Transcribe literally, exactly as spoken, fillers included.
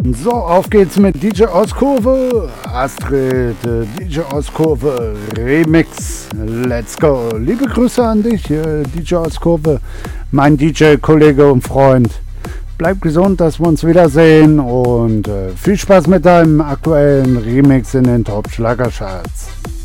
So, auf geht's mit D J Ostkurve. Astrid, äh, D J Ostkurve Remix. Let's go. Liebe Grüße an dich, äh, D J Ostkurve, mein D J-Kollege und Freund. Bleib gesund, dass wir uns wiedersehen und äh, viel Spaß mit deinem aktuellen Remix in den Top-Schlagercharts.